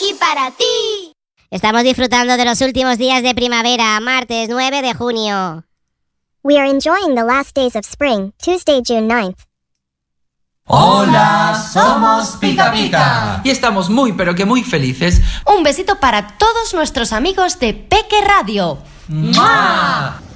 y para ti. Estamos disfrutando de los últimos días de primavera, martes 9 de junio. We are enjoying the last days of spring, Tuesday, June 9th. Hola, somos Pica Pica. Y estamos muy, pero que muy felices. Un besito para todos nuestros amigos de Peque Radio. ¡Mua!